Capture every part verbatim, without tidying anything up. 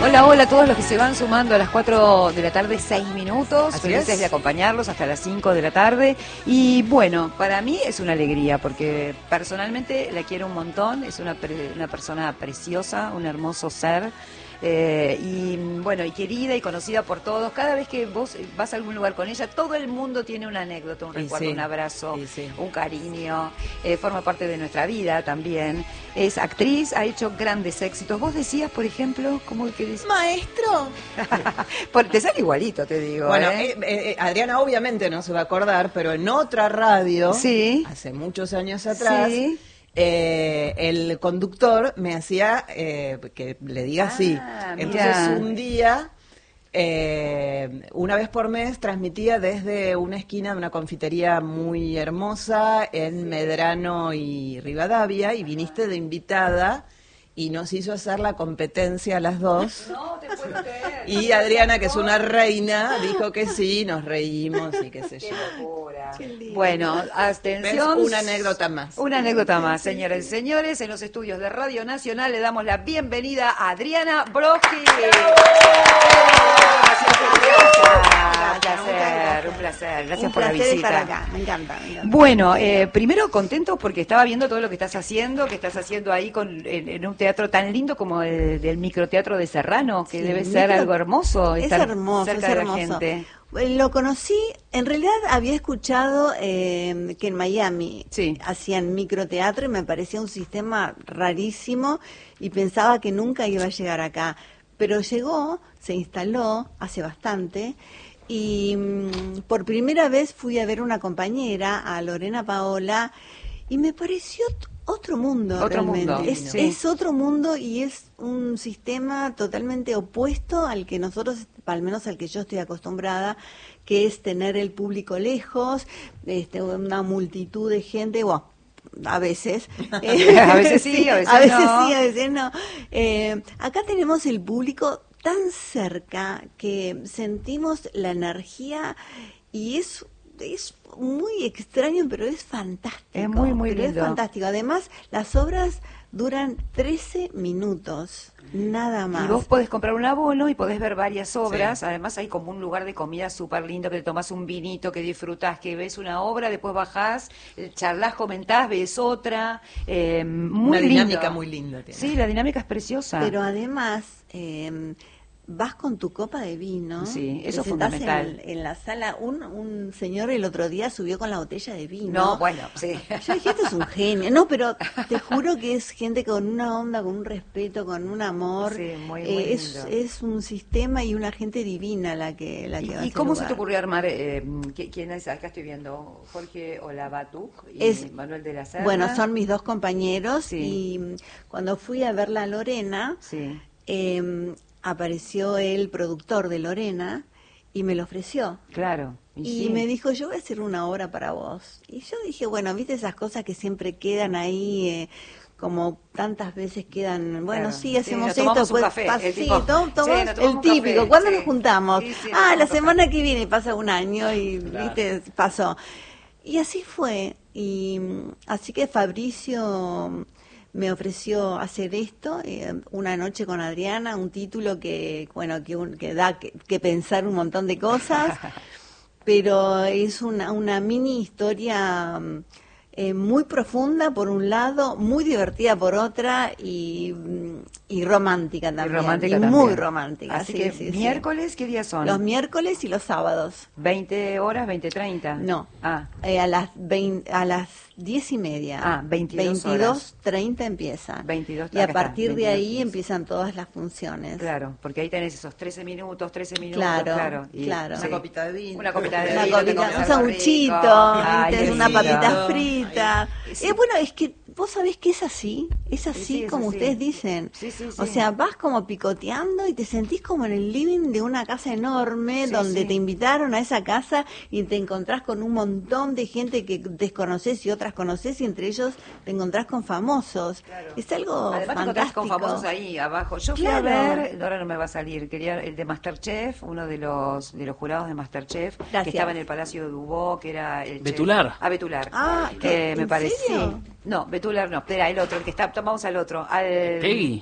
Hola, hola a todos los que se van sumando a las cuatro de la tarde, seis minutos. Así Felices es. de acompañarlos hasta las cinco de la tarde. Y bueno, para mí es una alegría porque personalmente la quiero un montón. Es una, pre- una persona preciosa, un hermoso ser. Eh, y bueno, y querida y conocida por todos. Cada vez que vos vas a algún lugar con ella, todo el mundo tiene una anécdota, un Y recuerdo, sí, un abrazo, y sí. un cariño. Eh, forma parte de nuestra vida también. Es actriz, ha hecho grandes éxitos. Vos decías, por ejemplo, ¿cómo que decías? Maestro. Por- te sale igualito, te digo. Bueno, ¿eh? eh, eh, Adriana obviamente no se va a acordar, pero en otra radio, Sí. hace muchos años atrás, Sí. eh, el conductor me hacía eh, que le diga Ah, sí. mira. Entonces un día, eh, una vez por mes, transmitía desde una esquina de una confitería muy hermosa en Medrano y Rivadavia, y viniste de invitada y nos hizo hacer la competencia a las dos. No te puedo creer. Y Adriana, que es una reina, dijo que sí, nos reímos y qué sé yo. Locura. Qué lindo. Bueno, atención. ¿Ves? Una anécdota más. Una anécdota más, señoras y señores. En los estudios de Radio Nacional le damos la bienvenida a Adriana Broski. Un placer, un placer. Gracias Un por la placer visita. estar acá. Me encanta, me encanta. Bueno, eh, primero contento porque estaba viendo todo lo que estás haciendo, que estás haciendo ahí con, en, en un teatro tan lindo como el del microteatro de Serrano, que Sí, debe micro- ser algo hermoso Es estar hermoso, cerca es de la hermoso. gente. Eh, Lo conocí, en realidad había escuchado eh, que en Miami Sí. hacían microteatro y me parecía un sistema rarísimo y pensaba que nunca iba a llegar acá. Pero llegó, se instaló hace bastante y mm, por primera vez fui a ver una compañera, a Lorena Paola, y me pareció t- otro mundo Otro realmente. mundo, Es, sí. es otro mundo y es un sistema totalmente opuesto al que nosotros, al menos al que yo estoy acostumbrada, que es tener el público lejos, este, una multitud de gente, bueno, a veces. A veces sí, a veces no. sí, a veces no. Eh, acá tenemos el público tan cerca que sentimos la energía y es es muy extraño, pero es fantástico. Es muy, muy pero lindo. Es fantástico. Además, las obras duran trece minutos, nada más. Y vos podés comprar un abono y podés ver varias obras. Sí. Además hay como un lugar de comida súper lindo, que te tomás un vinito, que disfrutás, que ves una obra, después bajás, eh, charlás, comentás, ves otra. Eh, muy Una dinámica lindo. muy linda tiene. Sí, la dinámica es preciosa. Pero además, eh, vas con tu copa de vino. Sí, eso te es sentás fundamental. En, en la sala, un, un señor el otro día subió con la botella de vino. No, bueno, sí. Yo dije, este es un genio. No, pero te juro que es gente con una onda, con un respeto, con un amor. Sí, muy, muy Eh, es, lindo. es un sistema y una gente divina la que, la que va a ¿Y, y ese cómo se lugar. te ocurrió armar? Eh, ¿qui- ¿Quién es? Acá estoy viendo Jorge Olavatuk y Es- Manuel de la Serna. Bueno, son mis dos compañeros Sí. y mm, cuando fui a verla a Lorena, Sí. eh, apareció el productor de Lorena y me lo ofreció. Claro. Y sí. me dijo, yo voy a hacer una obra para vos. Y yo dije, bueno, viste esas cosas que siempre quedan ahí, eh, como tantas veces quedan, bueno, Claro. sí, Sí, hacemos nos esto, tomamos un pues, café, pas- el sí, tipo- tom- sí, tomamos nos tomamos el un típico. café, ¿Cuándo sí. nos juntamos? Sí, sí, nos ah, tomamos la café. semana que viene, pasa un año y, viste, pasó. Y así fue. Y mm, así que Fabricio me ofreció hacer esto, eh, Una noche con Adriana, un título que, bueno, que, un- que da que, que pensar un montón de cosas, pero es una, una mini historia mm, eh, muy profunda por un lado, muy divertida por otra y, mm, y romántica también. romántica y también. muy romántica. Así sí, que sí, sí. miércoles, ¿qué días son? Los miércoles y los sábados. veinte horas, veinte treinta. No, Ah, eh, a las veinte, a las diez y media. Ah, veintidós horas. treinta empieza. veintidós, y a acá está, partir de veintidós, ahí quince. empiezan todas las funciones. claro, porque ahí tenés esos trece minutos, trece minutos, Claro, claro. y- claro. Una copita de vino. Una copita de Una vino, te copita, comes un algo sanguchito, rico. Ay, ¿viste? qué una lindo. papita frita. Sí. Eh, bueno, es que vos sabés que es así, es así sí, es como así. ustedes dicen. Sí, sí, O sí. sea, vas como picoteando y te sentís como en el living de una casa enorme Sí, donde sí. te invitaron a esa casa y te encontrás con un montón de gente que desconoces y otras conoces y entre ellos te encontrás con famosos. Claro. Es algo Además te encontrás fantástico. con famosos ahí abajo. Yo fui Claro. a ver, ahora no me va a salir, quería el de Masterchef, uno de los de los jurados de Masterchef, Gracias. que estaba en el Palacio de Dubó, que era el chef- Betular. Ah, Betular. Ah, Eh, me ¿en parece. serio? Sí. No, Betular no, espera, el otro, el que está, tomamos al otro, al Peggy.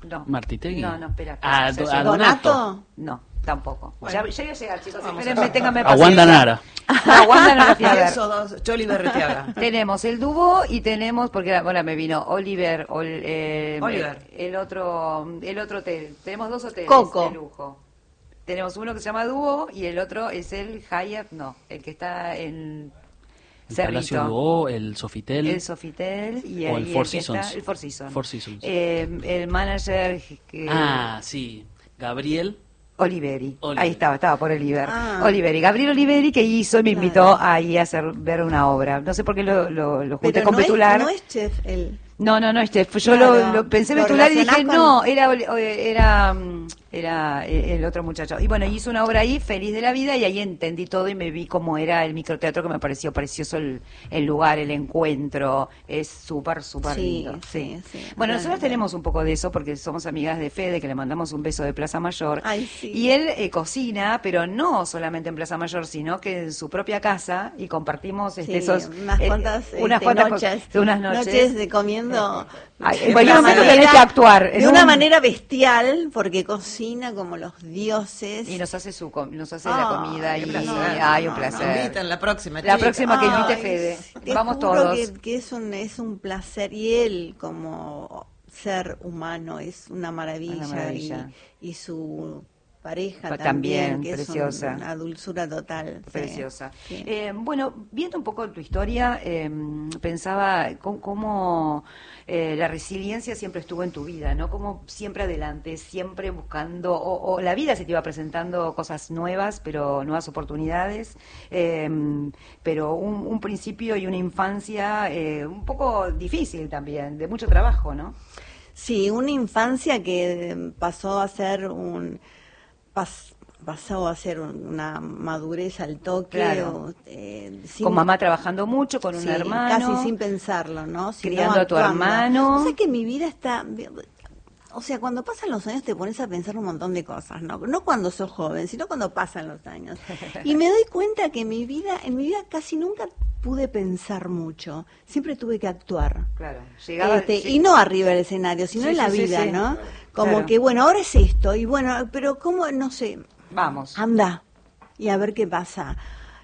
No. ¿Martitegui? No, no, espera. Ah, espera, Do- ya a llego. ¿Donato? No, tampoco. Bueno. Ya, ya voy a llegar, chicos. Vamos Espérenme, a- ténganme A paciencia. Wanda Nara. No, a Wanda no la fui a ver. Eso dos, Choli Berretiaga. Tenemos el dúo y tenemos, porque ahora me vino Oliver, Ol- eh, Oliver. El, otro, el otro hotel. Tenemos dos hoteles Coco. de lujo. Tenemos uno que se llama Dúo y el otro es el Hyatt, no, el que está en El Palacio Cerrito. Duo, el Sofitel. El Sofitel y O el, el y Four el que está- Seasons. el Four Seasons. Four Seasons. Eh, el manager que, Ah, sí. Gabriel. Oliveri. Oliveri. Ahí estaba, estaba por Oliver. Ah. Oliveri. Gabriel Oliveri que hizo y me Claro. invitó ahí a hacer ver una obra. No sé por qué lo, lo, lo junté Pero con no es, Betular. no es chef él. No, no, no, este, yo Claro. lo, lo pensé en ¿Lo Betular y dije, relacionás con- no, era, Oli- eh, era, mm, era eh, el otro muchacho. Y bueno, hizo una obra ahí, feliz de la vida, y ahí entendí todo y me vi cómo era el microteatro, que me pareció precioso el, el lugar, el encuentro. Es súper, súper Sí, lindo. sí, sí, Bueno, nosotros realmente. tenemos un poco de eso porque somos amigas de Fede, que le mandamos un beso de Plaza Mayor. Ay, sí. Y él eh, cocina, pero no solamente en Plaza Mayor, sino que en su propia casa, y compartimos este, Sí, esos... unas eh, cuantas, unas este, cuantas co- noches, unas noches. de comiendo Ay, de en cualquier una momento manera- tenés que actuar. en de una un- manera bestial, porque cocina como los dioses. Y nos hace su com- nos hace Ay, la comida y qué placer. ay, un No, placer. Invitan la próxima, La chicas. próxima que invite Ay, Fede. te Vamos juro todos. Que, que es un es un placer, y él como ser humano es una maravilla, Una maravilla. Y, y su pareja Pa- también, también, que preciosa. es un- una dulzura total. sí, Preciosa. sí. Eh, bueno, viendo un poco tu historia, eh, pensaba cómo, cómo, eh, la resiliencia siempre estuvo en tu vida, ¿no? Como siempre adelante, siempre buscando, o, o la vida se te iba presentando cosas nuevas, pero nuevas oportunidades, eh, pero un, un principio y una infancia eh, un poco difícil también, de mucho trabajo, ¿no? Sí, una infancia que eh, pasó a ser un pas- pasó a ser un- una madurez al toque, Claro. o, eh, sin- Con mamá trabajando mucho, con un sí, hermano. casi sin pensarlo, ¿no? Sino criando a tu actuando. hermano. O sea que mi vida está, o sea, cuando pasan los años te pones a pensar un montón de cosas, ¿no? No cuando sos joven, sino cuando pasan los años. Y me doy cuenta que mi vida, en mi vida casi nunca pude pensar mucho, siempre tuve que actuar. Claro, llegaba... Este, sí. Y no arriba del escenario, sino Sí, en la sí, sí, vida, sí. ¿no? Como Claro. que, bueno, ahora es esto, y bueno, pero cómo, no sé, Vamos. anda y a ver qué pasa.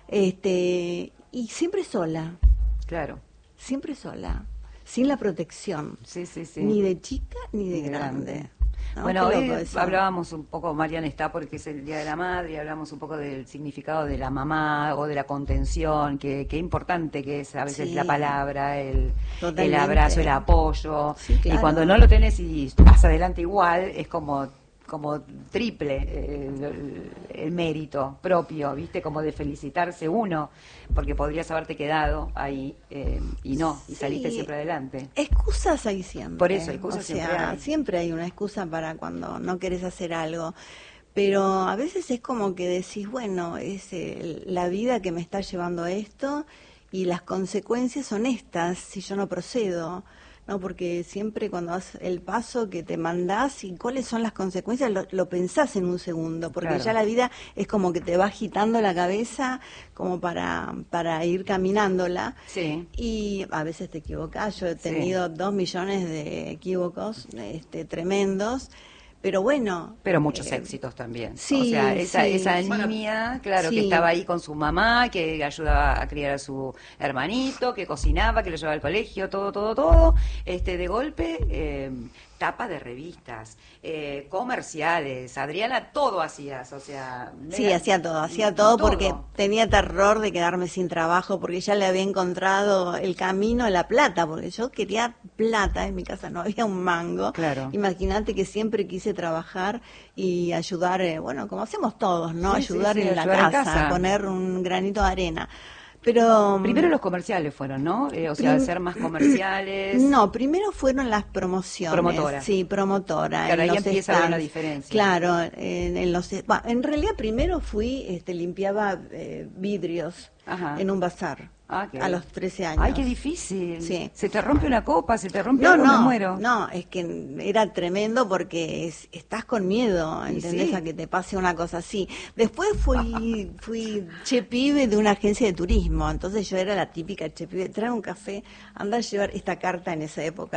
Este, y siempre sola, Claro. siempre sola, sin la protección, Sí, sí, sí. ni de chica ni de Ni de grande. grande. ¿no? Bueno, Qué hoy loco eso. hablábamos un poco, Mariana está porque es el Día de la Madre, y hablamos un poco del significado de la mamá o de la contención, que, que importante que es a veces Sí. la palabra, el, el Totalmente. abrazo, el apoyo. Sí, claro. Y cuando no lo tenés y vas adelante igual, es como como triple eh, el, el mérito propio, ¿viste? Como de felicitarse uno, porque podrías haberte quedado ahí eh, y no, y Sí. saliste siempre adelante. Excusas hay siempre. Por eso, excusas o sea, siempre hay. siempre hay una excusa para cuando no querés hacer algo. Pero a veces es como que decís, bueno, es eh, la vida que me está llevando a esto, y las consecuencias son estas si yo no procedo. No, porque siempre cuando das el paso que te mandás y cuáles son las consecuencias, lo, lo pensás en un segundo, porque Claro. ya la vida es como que te va agitando la cabeza como para, para ir caminándola. Sí. Y a veces te equivocas. Yo he Sí. tenido dos millones de equívocos este, tremendos, pero bueno. Pero muchos eh, éxitos también. sí, o sea, esa, sí. esa Bueno, niña, claro, que sí. estaba ahí con su mamá, que ayudaba a criar a su hermanito, que cocinaba, que lo llevaba al colegio, todo, todo, todo. Este, de golpe, eh, tapa de revistas, eh, comerciales. Adriana, todo hacías, o sea. Sí, mega- hacía todo, hacía todo, porque tenía terror de quedarme sin trabajo, porque ya le había encontrado el camino a la plata, porque yo quería plata, en mi casa no había un mango. Claro. Imagínate que siempre quise trabajar y ayudar, eh, bueno, como hacemos todos, ¿no? Sí, sí, ayudar sí, en la ayudar en casa, casa. poner un granito de arena. Pero Primero los comerciales fueron, ¿no? Eh, o sea, Prim- ser más comerciales. no, primero fueron las promociones. Promotora. Sí, promotora. Claro, en ahí los empieza a haber una stands. diferencia. Claro, en, en los, bueno, en realidad primero fui, este, limpiaba eh, vidrios Ajá. en un bazar Ah, qué a bien. los trece años. Ay, qué difícil. Sí. Se te rompe una copa, se te rompe No, algo, no, me muero. no, es que era tremendo porque es- estás con miedo, Y ¿entendés? sí. A que te pase una cosa así. Después fui, fui che pibe de una agencia de turismo, entonces yo era la típica che pibe, trae un café, anda a llevar esta carta en esa época.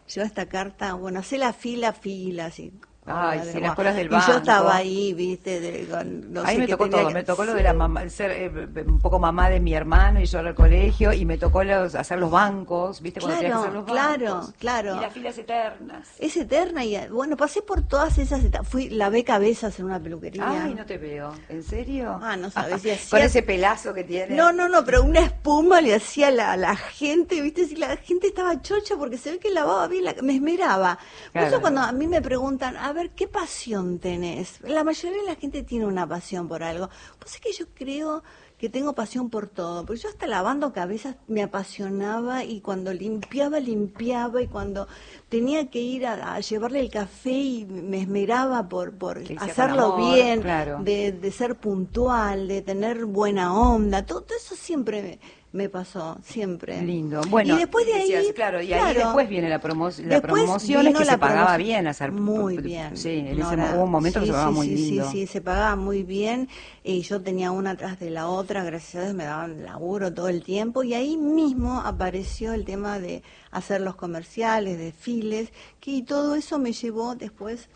lleva esta carta, bueno, hace la fila, fila, así. Ay, Hola, sí, de- las colas del y banco. yo estaba ahí, viste, de- con, no Ahí sé me qué tocó tenía todo, que- me tocó lo Sí. de la mamá, ser eh, un poco mamá de mi hermano y yo al colegio, y me tocó los, hacer los bancos, ¿viste? Cuando Claro, tenías que hacer los claro, bancos. claro. Y las filas eternas. Es eterna y bueno, pasé por todas esas etapas. Fui, lavé cabezas en una peluquería. Ay, no te veo. ¿En serio? Ah, no sabes, y hacía- Con ese pelazo que tiene. No, no, no, pero una espuma le hacía a la, a la gente, ¿viste? Si la gente estaba chocha porque se ve que lavaba bien, la, me esmeraba. Por Claro. eso cuando a mí me preguntan, a ver, ¿qué pasión tenés? La mayoría de la gente tiene una pasión por algo. Pues es que yo creo que tengo pasión por todo, porque yo hasta lavando cabezas me apasionaba y cuando limpiaba, limpiaba y cuando tenía que ir a, a llevarle el café y me esmeraba por, por Que sea hacerlo con amor, bien, claro. de, de ser puntual, de tener buena onda, todo, todo eso siempre me, me pasó, siempre. Lindo. Bueno, y después de ahí, decías, claro, y ahí después viene la, promo la después promoción, es vino que la se pagaba promoción. bien hacer. Muy bien. Sí, en No, ese era- hubo un momento que sí, se pagaba sí, muy sí, lindo. Sí, sí, se pagaba muy bien y yo tenía una tras de la otra, gracias a Dios me daban laburo todo el tiempo y ahí mismo apareció el tema de hacer los comerciales, desfiles, que y todo eso me llevó después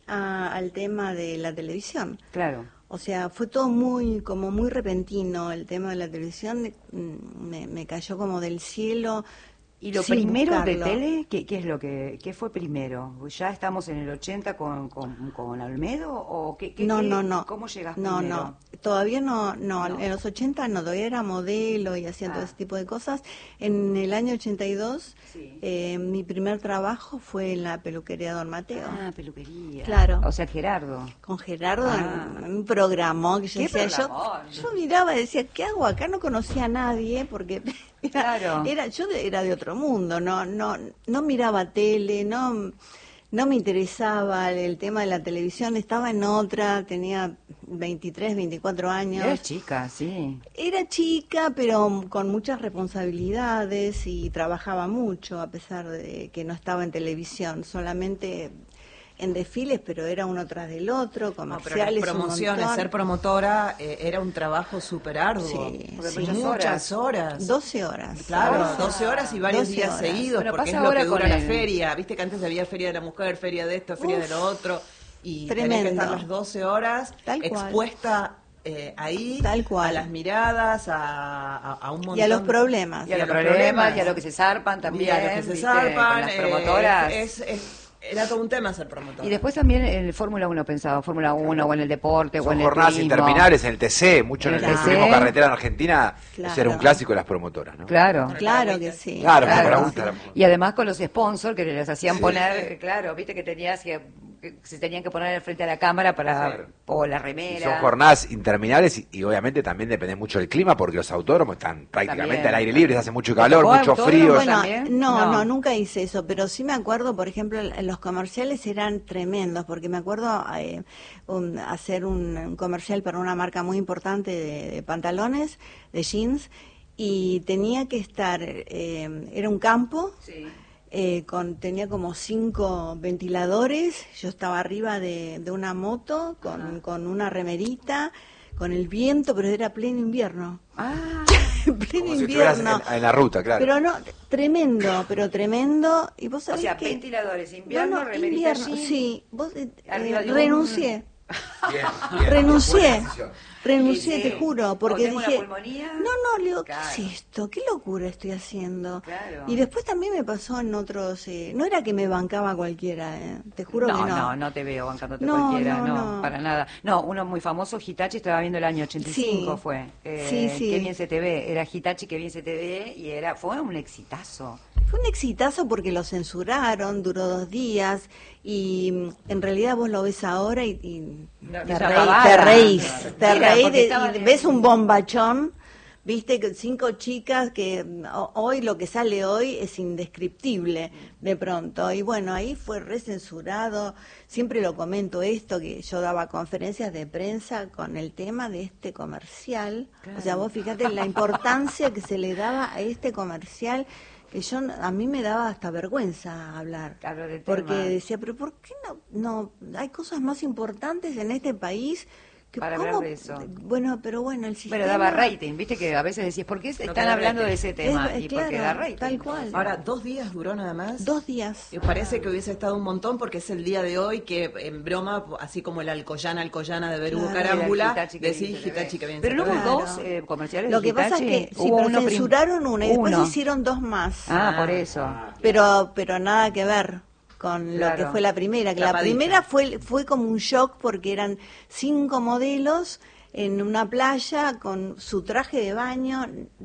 a- al tema de la televisión. Claro. O sea, fue todo muy, como muy repentino el tema de la televisión, mm, me, me cayó como del cielo. ¿Y lo sin primero de buscarlo. tele? ¿Qué, qué es lo que qué fue primero? ¿Ya estamos en el ochenta con, con, con Olmedo? ¿O qué, qué, No, qué- no, no. ¿Cómo llegas No, primero? no. Todavía no, no, No. En los ochenta no, todavía era modelo y hacía todo Ah. ese tipo de cosas. En el año ochenta y dos, Sí. eh, mi primer trabajo fue en la peluquería Don Mateo. Ah, peluquería. Claro. O sea, Gerardo. Con Gerardo Ah. en, en un programón que yo ¿Qué decía, yo, programón? yo miraba y decía, ¿qué hago acá? No conocía a nadie porque era, Claro. era yo de- era de otro mundo, no no no miraba tele, no no me interesaba el tema de la televisión, estaba en otra, tenía veintitrés, veinticuatro años. Eres chica, sí. Era chica, pero con muchas responsabilidades y trabajaba mucho, a pesar de que no estaba en televisión, solamente en desfiles, pero era uno tras del otro, No, pero las comerciales, un promociones, montón. ser promotora eh, era un trabajo súper arduo. Sí, Porque sí. muchas Muchas horas. doce horas. Claro, Ah. doce horas y varios doce días horas. seguidos, Bueno, porque pasa es lo ahora que dura con la el- feria. Viste que antes había feria de la mujer, feria de esto, feria Uf. de lo otro, y tenés Tremendo. que estar las doce horas Tal cual. expuesta eh, ahí Tal cual. a las miradas, a, a, a un montón. Y a los problemas. Y a Y a los los problemas, problemas. y a lo que se zarpan también. Y a los que se ¿viste? zarpan, Con las eh, promotoras. es, es- era todo un tema ser promotora. Y después también en el Fórmula uno pensaba, Fórmula uno o en el deporte o Son en el jornadas turismo. interminables en el T C, mucho en el, En el T C. turismo carretera en Argentina. Claro. Ese era un clásico de las promotoras, ¿no? Claro. Claro que sí. Claro, Claro. para gustar. Y además con los sponsors que les hacían poner, claro, viste que tenías que, que se tenían que poner frente a la cámara para, Claro. o la Y remera. son jornadas interminables y, y obviamente también depende mucho del clima porque los autódromos están prácticamente También. al aire libre, hace mucho calor, ¿Tocó mucho autódromo? frío. Bueno, también? no, No. no, nunca hice eso, pero sí me acuerdo, por ejemplo, en los comerciales eran tremendos, porque me acuerdo eh, un- hacer un, un comercial para una marca muy importante de, de pantalones, de jeans, y tenía que estar, eh, era un campo, Sí. eh, con, tenía como cinco ventiladores, yo estaba arriba de, de una moto con, con una remerita, con el viento, pero era pleno invierno. Ah, pleno Como si estuvieras invierno. en, en la ruta, claro. Pero no, tremendo, pero tremendo. Y vos o sabés sea, que... ventiladores, invierno, No, no, remerita invierno, jean. sí. Vos, eh, Arriba eh, de un- renuncié. Bien, bien, Renuncié. buena decisión. Renuncié, Sí, te sí. juro, O porque tengo una dije... pulmonía. No, no, le digo, Claro. ¿qué es esto? ¿Qué locura estoy haciendo? Claro. Y después también me pasó en otros... eh, no era que me bancaba cualquiera, eh, te juro no, que no. no, no te veo bancándote No, cualquiera, no, no, no. para nada. No, uno muy famoso, Hitachi, estaba viendo el año ochenta y cinco Sí. fue. Eh, Sí, sí. Qué bien se te ve, era Hitachi, qué bien se te ve, y era fue un exitazo. Fue un exitazo porque lo censuraron, duró dos días y mm, en realidad vos lo ves ahora y, y No, te, es una reí- pavada. te reís, te Mira, reís porque de- estaban y en- ves un bombachón, viste, que cinco chicas que mm, ho- hoy lo que sale hoy es indescriptible de pronto y bueno, ahí fue recensurado, siempre lo comento esto, que yo daba conferencias de prensa con el tema de este comercial, o sea, vos fíjate la importancia que se le daba a este comercial, que yo a mí me daba hasta vergüenza hablar, Hablar del porque tema. decía, pero ¿por qué no, no hay cosas más importantes en este país ¿Qué- para cómo? hablar de eso. Bueno, pero bueno, el sistema... Bueno, daba rating, viste que a veces decís, ¿por qué están queda hablando rating. de ese tema? Es- y porque claro, da rating. tal cual. Ahora, dos días duró nada más. Dos días. Y parece que hubiese estado un montón porque es el día de hoy que, en broma, así como el Alcoyana, Alcoyana de Berú, Claro. Carámbula, Era Hitachi que decís bien se te ve. Hitachi que bien Pero se no te hubo ve. Claro. dos eh, comerciales Lo de que pasa es Hitachi. que sí, Hubo pero uno prim- censuraron una y después uno. hicieron dos más. Ah, por eso. Pero pero nada que ver con Claro. lo que fue la primera, que la Tapadita. primera fue fue como un shock porque eran cinco modelos en una playa con su traje de baño,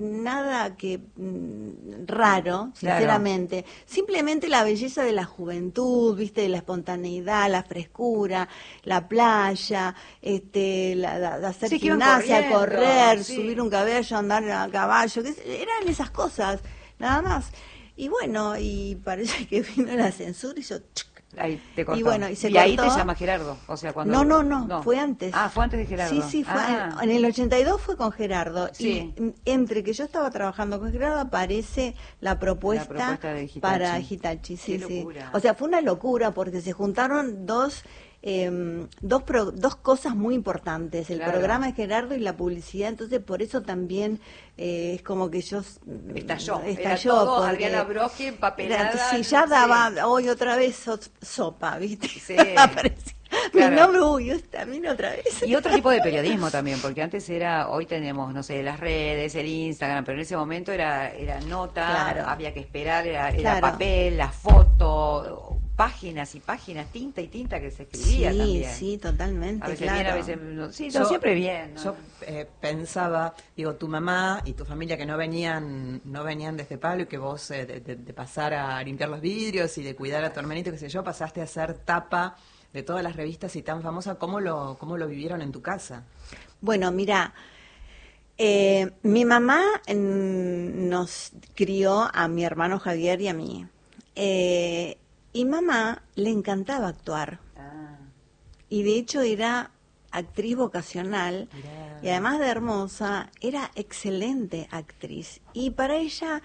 nada que mm, raro, sinceramente. Simplemente la belleza de la juventud, viste, de la espontaneidad, la frescura, la playa, este, la, la- de hacer Sí, que iban gimnasia, corriendo, correr, sí. subir un caballo, andar a caballo, que se- eran esas cosas, nada más. Y bueno, y parece que vino la censura y yo... ¡chuc! Ahí te cortó. Y bueno, y se ahí te cortó. llama Gerardo. O sea, cuando... No, no, no, fue antes. Ah, fue antes de Gerardo. Sí, sí, fue Ah. en, en el ochenta y dos fue con Gerardo. Sí. Y mm, entre que yo estaba trabajando con Gerardo aparece la propuesta, La propuesta de Hitachi. para Hitachi. Sí, Qué sí. locura. O sea, fue una locura porque se juntaron dos... eh, dos pro- dos cosas muy importantes, el Claro. programa de Gerardo y la publicidad, entonces por eso también eh, es como que yo mm, Estalló. Era estalló todo porque Adriana Broski empapelada. era- sí, ya sí. daba hoy otra vez so- sopa, ¿viste? Sí. Aparecía Claro. mi nombre, uy, esta mina otra vez. Y otro tipo de periodismo también, porque antes era, hoy tenemos, no sé, las redes, el Instagram, pero en ese momento era era nota, Claro. había que esperar, era, era Claro. papel, la foto, páginas y páginas, tinta y tinta que se escribía Sí, también. sí, totalmente, A veces claro. bien, a veces no. Sí, Yo- no, siempre bien. ¿no? Yo eh, pensaba, digo, tu mamá y tu familia que no venían no venían de este palo y que vos eh, de, de- de pasar a limpiar los vidrios y de cuidar a tu hermanito, qué sé yo, pasaste a ser tapa de todas las revistas y tan famosa, ¿cómo lo, cómo lo vivieron en tu casa? Bueno, mira, eh, mi mamá mm, nos crió a mi hermano Javier y a mí. Eh, y mamá le encantaba actuar. Ah, Y de hecho era actriz vocacional mirá. y además de hermosa, era excelente actriz. Y para ella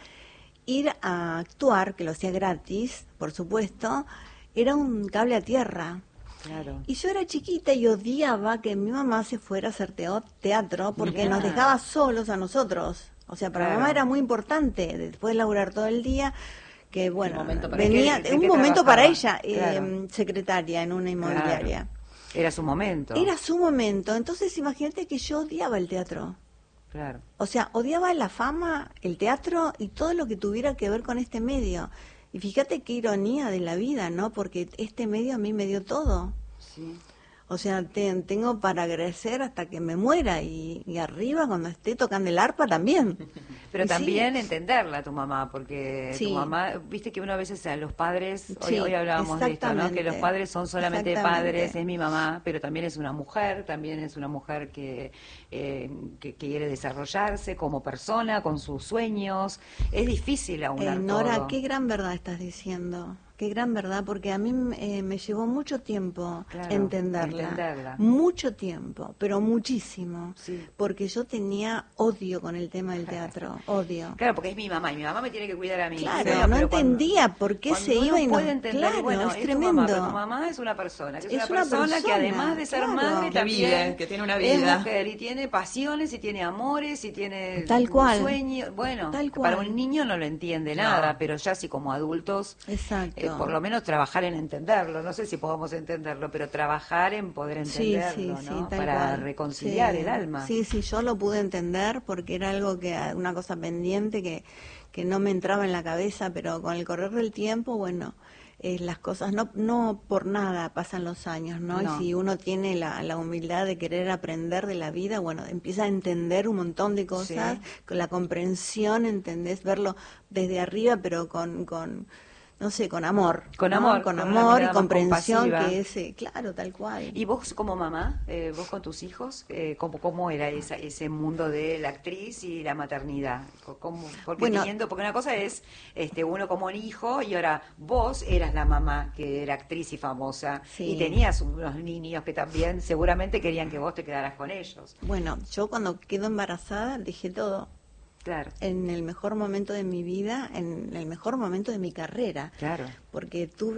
ir a actuar, que lo hacía gratis, por supuesto, era un cable a tierra. Claro. Y yo era chiquita y odiaba que mi mamá se fuera a hacer teo- teatro porque Mirá. nos dejaba solos a nosotros. O sea, para Claro. mamá era muy importante, después de laburar todo el día, que bueno, momento para venía ¿De qué- de un qué momento para trabajaba? ella, Claro. eh, secretaria en una inmobiliaria. Claro. Era su momento. Era su momento, entonces imagínate que yo odiaba el teatro. Claro. O sea, odiaba la fama, el teatro y todo lo que tuviera que ver con este medio. Y fíjate qué ironía de la vida, ¿no? Porque este medio a mí me dio todo. Sí. O sea, te- tengo para agradecer hasta que me muera y, y arriba cuando esté tocando el arpa también. Pero Y sí. también entenderla a tu mamá, porque Sí. tu mamá, viste que uno a veces a los padres, hoy, Sí, hoy hablábamos de esto, ¿no? Que exactamente. los padres son solamente Exactamente. padres, es mi mamá, pero también es una mujer, también es una mujer que, eh, que, que quiere desarrollarse como persona, con sus sueños. Es difícil aunar Eh, Nora, todo. qué gran verdad estás diciendo. Qué gran verdad, porque a mí eh, me llevó mucho tiempo Claro, entenderla. entenderla. Mucho tiempo, pero muchísimo. Sí. Porque yo tenía odio con el tema del teatro, odio. Claro, porque es mi mamá y mi mamá me tiene que cuidar a mí. Claro, Bueno, no pero cuando- entendía por qué cuando se uno iba y no- puede entender, claro, bueno, es tu tremendo. mamá, pero tu mamá es una persona, que es, Es una, una persona, que persona, además de ser claro. madre Que también vive, que tiene una es vida. mujer y tiene pasiones y tiene amores y tiene Tal cual. sueños. Bueno, Tal para cual. un niño no lo entiende No. nada, pero ya sí como adultos, Exacto. eh, por lo menos trabajar en entenderlo. No sé si podemos entenderlo, pero trabajar en poder Sí, entenderlo, sí, ¿no? sí, tal Para cual. reconciliar Sí. el alma. Sí, sí, yo lo pude entender porque era algo que, una cosa pendiente que, que no me entraba en la cabeza, pero con el correr del tiempo, bueno, eh, las cosas no, no por nada pasan los años, ¿no? No. Y si uno tiene la, la humildad de querer aprender de la vida, bueno, empieza a entender un montón de cosas, Sí. con la comprensión, ¿entendés? Verlo desde arriba, pero con... con no sé, con amor. Con ¿no? amor, con con una amor y mirada más comprensión, compasiva. que es, eh, claro, tal cual. Y vos como mamá, eh, vos con tus hijos, eh, ¿cómo, cómo era esa, ese mundo de la actriz y la maternidad? ¿Cómo, porque, Bueno. teniendo, porque una cosa es este uno como un hijo y ahora vos eras la mamá que era actriz y famosa Sí. y tenías unos niños que también seguramente querían que vos te quedaras con ellos. Bueno, yo cuando quedo embarazada dejé todo. Claro, En el mejor momento de mi vida, en el mejor momento de mi carrera. claro. Porque tuve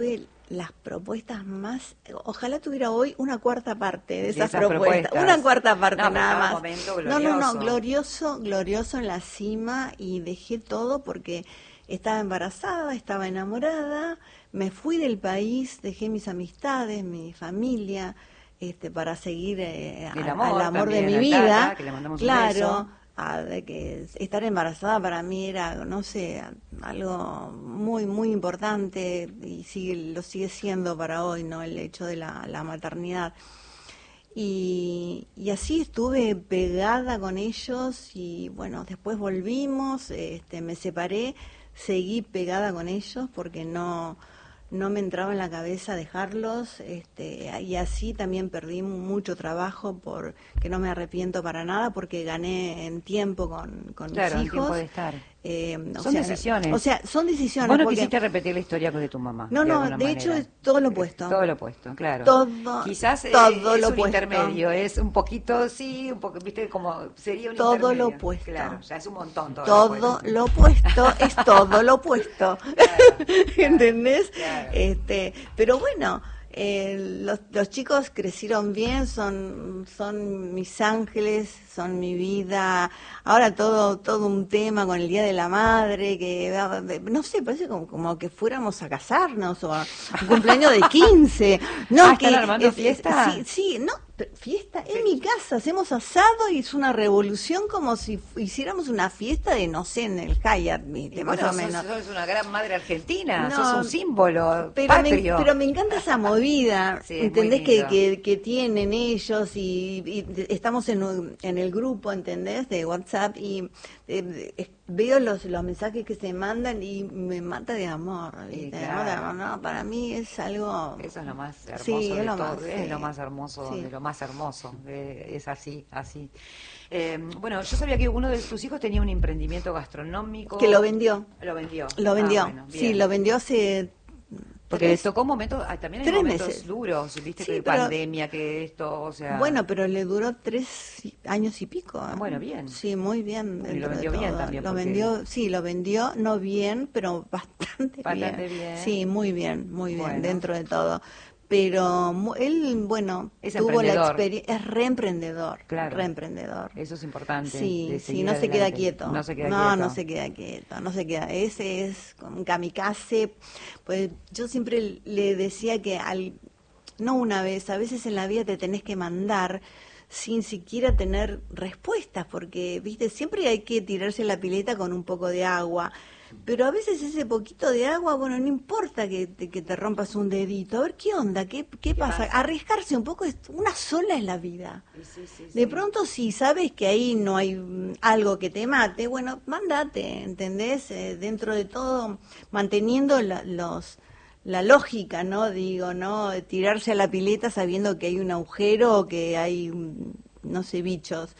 las propuestas más, ojalá tuviera hoy una cuarta parte de esas, esas propuestas, propuestas. una cuarta parte No, pero nada fue un más. momento No, no, no, glorioso. glorioso, glorioso en la cima, y dejé todo porque estaba embarazada, estaba enamorada, me fui del país, dejé mis amistades, mi familia, este, para seguir eh, El al, amor al amor de también, mi al vida, Tata, que le mandamos un claro. beso. A, de que estar embarazada para mí era, no sé, algo muy, muy importante, y sigue, lo sigue siendo para hoy, ¿no? El hecho de la, la maternidad. Y, y así estuve pegada con ellos, y bueno, después volvimos, este, me separé, seguí pegada con ellos porque no... no me entraba en la cabeza dejarlos, este, y así también perdí mucho trabajo, por que no me arrepiento para nada, porque gané en tiempo con, con Claro, en mis hijos. tiempo de estar. Eh, o Son sea, decisiones. O sea, son decisiones. Vos no porque- quisiste repetir la historia de tu mamá. No, de no, alguna de hecho manera. es todo lo opuesto. Todo lo opuesto, claro. Todo- Quizás eh, todo es lo un opuesto. intermedio, es un poquito, sí, un poco, viste, como sería un Todo intermedio. lo opuesto. Claro, ya es un montón todo, todo lo opuesto. lo opuesto es todo lo opuesto. ¿Entendés? claro. Este, pero bueno, eh, los, los chicos crecieron bien, son, son mis ángeles, son mi vida. Ahora todo, todo un tema con el Día de la Madre, que no sé, parece como, como que fuéramos a casarnos o a un cumpleaños de quince. No, Ah, que ¿están armando es- fiesta? Sí, sí, no, pero fiesta en mi casa, hacemos asado y es una revolución, como si fu- hiciéramos una fiesta de, no sé, en el Hyatt, ¿viste? Y más bueno, o menos. sos, sos una gran madre argentina, No, sos un símbolo pero me, patrio. pero me encanta esa movida, Sí, es muy ¿entendés? Que, lindo. que, que tienen ellos, y, y estamos en, un- en el grupo, ¿entendés? De WhatsApp, y eh, eh, veo los, los mensajes que se mandan y me mata de amor, Sí, ¿viste? claro. No, no, para mí es algo... Eso es lo más hermoso Sí, de es lo todo, más, es sí. lo más hermoso, Sí. de lo más hermoso, eh, es así, así. Eh, bueno, yo sabía que uno de tus hijos tenía un emprendimiento gastronómico. Que lo vendió. Lo vendió. Lo vendió, Ah, bueno, sí, bien. lo vendió hace... Porque tres- tocó momentos, ah, también hay tres momentos meses. duros, viste, Sí, que pero- pandemia, que esto, o sea... Bueno, pero le duró tres años y pico. ¿eh? Ah, bueno, bien. Sí, muy bien. Y lo dentro de vendió bien todo. también, Lo porque- vendió, sí, lo vendió, no bien, pero bastante, Bastante bien. Sí, muy bien, muy bien, Bueno. dentro de todo. Pero mu- él, bueno, Es tuvo la emprendedor. experiencia, es reemprendedor, Claro. reemprendedor. Eso es importante. Sí, de sí, seguir no se queda adelante. quieto. No se queda no, quieto. no se queda quieto, no se queda. Ese es un kamikaze. Pues yo siempre le decía que al, no una vez, a veces en la vida te tenés que mandar sin siquiera tener respuestas, porque, viste, siempre hay que tirarse a la pileta con un poco de agua. Pero a veces ese poquito de agua, bueno, no importa que te, que te rompas un dedito. A ver, ¿qué onda? ¿Qué, qué pasa? pasa? Arriesgarse un poco, es, una sola es la vida. Sí, sí, sí, De sí. pronto, si sabes que ahí no hay mm, algo que te mate, bueno, mándate, ¿entendés? Eh, dentro de todo, manteniendo la, los, la lógica, ¿no? Digo, ¿no? Tirarse a la pileta sabiendo que hay un agujero o que hay, mm, no sé, bichos.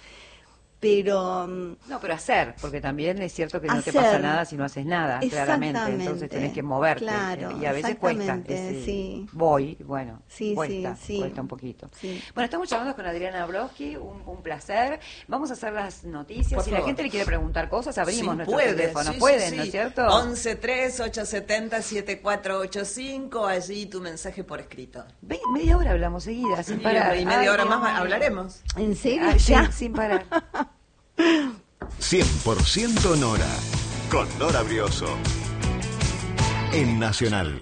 Pero... mm, No, pero hacer, porque también es cierto que no te Hacer. pasa nada si no haces nada, claramente. Exactamente. Entonces tenés que moverte. Claro, y a veces cuesta. exactamente, ese sí. Voy, bueno, Sí, cuesta, sí, sí. cuesta un poquito. Sí. Bueno, estamos charlando con Adriana Broski, un, un placer. Vamos a hacer las noticias. Por si la favor. gente le quiere preguntar cosas, abrimos Sí, nuestro puede, teléfono. sí, Pueden, sí, ¿no sí. es cierto? once tres ocho siete cero siete cuatro ocho cinco, allí tu mensaje por escrito. Ve- media hora hablamos seguida, sin parar. Y media Ay, hora Dios más mío. hablaremos. ¿En serio? Ay, sí, ¿Ya? sin parar. cien por ciento Nora, con Nora Brioso. En Nacional.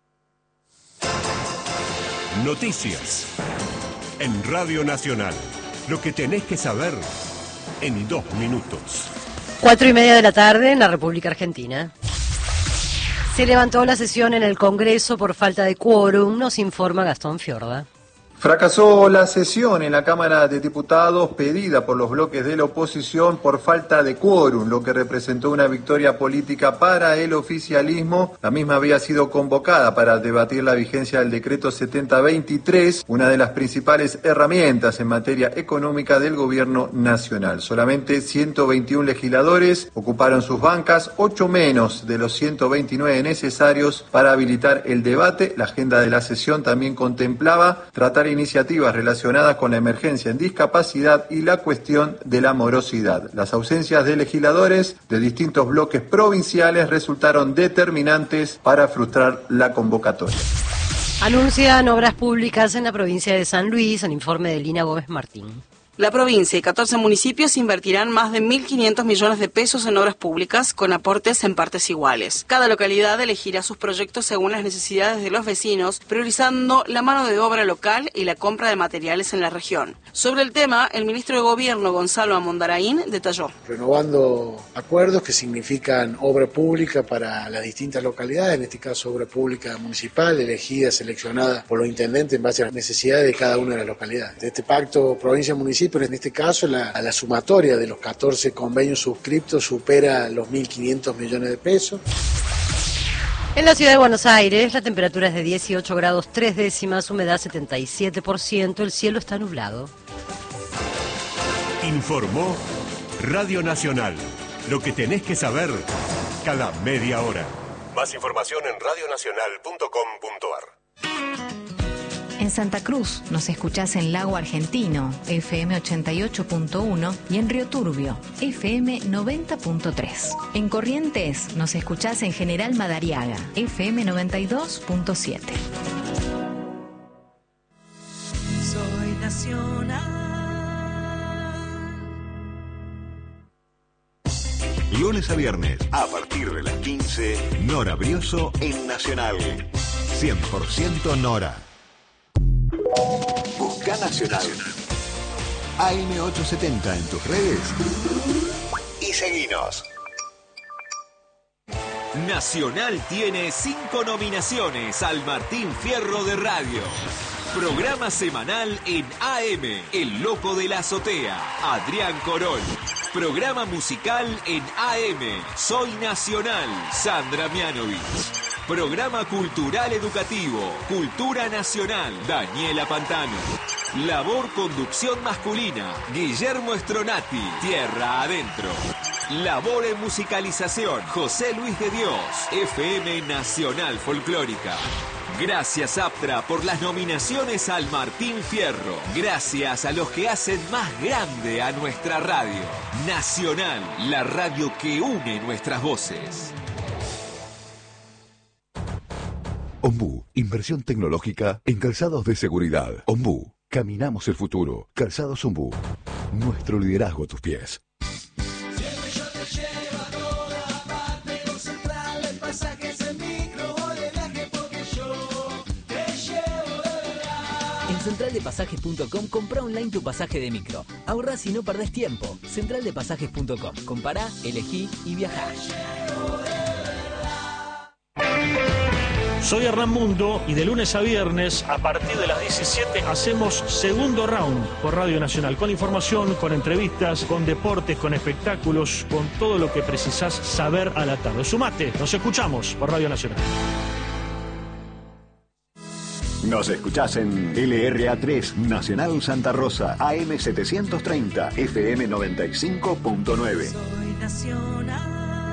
Noticias. En Radio Nacional. Lo que tenés que saber en dos minutos. Cuatro y media de la tarde en la República Argentina. Se levantó la sesión en el Congreso por falta de quórum, nos informa Gastón Fiorda. Fracasó la sesión en la Cámara de Diputados pedida por los bloques de la oposición por falta de quórum, lo que representó una victoria política para el oficialismo. La misma había sido convocada para debatir la vigencia del decreto setenta veintitrés, una de las principales herramientas en materia económica del gobierno nacional. Solamente ciento veintiún legisladores ocuparon sus bancas, ocho menos de los ciento veintinueve necesarios para habilitar el debate. La agenda de la sesión también contemplaba tratar iniciativas relacionadas con la emergencia en discapacidad y la cuestión de la morosidad. Las ausencias de legisladores de distintos bloques provinciales resultaron determinantes para frustrar la convocatoria. Anuncian obras públicas en la provincia de San Luis, un informe de Lina Gómez Martín. La provincia y catorce municipios invertirán más de mil quinientos millones de pesos en obras públicas con aportes en partes iguales. Cada localidad elegirá sus proyectos según las necesidades de los vecinos, priorizando la mano de obra local y la compra de materiales en la región. Sobre el tema, el ministro de Gobierno, Gonzalo Amondaraín, detalló. Renovando acuerdos que significan obra pública para las distintas localidades, en este caso obra pública municipal, elegida, seleccionada por los intendentes en base a las necesidades de cada una de las localidades. De este pacto provincia-municipio, pero en este caso la, la sumatoria de los catorce convenios suscriptos supera los mil quinientos millones de pesos. En la ciudad de Buenos Aires, la temperatura es de dieciocho grados tres décimas, humedad setenta y siete por ciento, el cielo está nublado. Informó Radio Nacional. Lo que tenés que saber cada media hora. Más información en radio nacional punto com punto ar. En Santa Cruz nos escuchás en Lago Argentino, F M ochenta y ocho punto uno, y en Río Turbio, F M noventa punto tres. En Corrientes nos escuchás en General Madariaga, F M noventa y dos punto siete. Soy nacional. Lunes a viernes, a partir de las quince, Nora Brioso en Nacional. cien por ciento Nora. Busca Nacional. A M ochocientos setenta en tus redes y seguinos. Nacional tiene cinco nominaciones al Martín Fierro de Radio. Programa semanal en A M, El Loco de la Azotea, Adrián Corol. Programa musical en A M, Soy Nacional, Sandra Mianovich. Programa cultural educativo, Cultura Nacional, Daniela Pantano. Labor conducción masculina, Guillermo Stronati, Tierra Adentro. Labor en musicalización, José Luis de Dios, F M Nacional Folclórica. Gracias Aptra por las nominaciones al Martín Fierro. Gracias a los que hacen más grande a nuestra radio. Nacional, la radio que une nuestras voces. Ombú, inversión tecnológica en calzados de seguridad. Ombú, caminamos el futuro. Calzados Ombú, nuestro liderazgo a tus pies. Siempre yo te llevo a toda parte, con Central de Pasajes en micro o de viaje, porque yo te llevo de verdad. En central de pasajes punto com compra online tu pasaje de micro. Ahorrás y no perdés tiempo. central de pasajes punto com. Compará, elegí y viajá. Soy Hernán Mundo y de lunes a viernes, a partir de las diecisiete, hacemos Segundo Round por Radio Nacional. Con información, con entrevistas, con deportes, con espectáculos, con todo lo que precisás saber a la tarde. Sumate, nos escuchamos por Radio Nacional. Nos escuchás en L R A tres, Nacional Santa Rosa, A M setecientos treinta, F M noventa y cinco punto nueve. Soy nacional.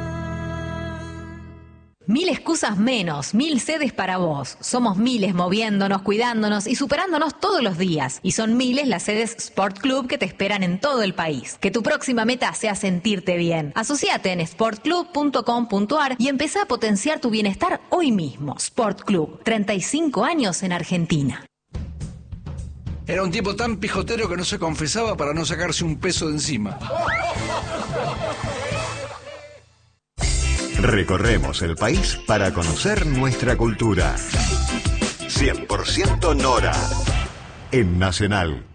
Mil excusas menos, mil sedes para vos. Somos miles moviéndonos, cuidándonos y superándonos todos los días. Y son miles las sedes Sport Club que te esperan en todo el país. Que tu próxima meta sea sentirte bien. Asociate en sport club punto com punto ar y empezá a potenciar tu bienestar hoy mismo. Sport Club, treinta y cinco años en Argentina. Era un tipo tan pijotero que no se confesaba para no sacarse un peso de encima. Recorremos el país para conocer nuestra cultura. cien por ciento Nora en Nacional.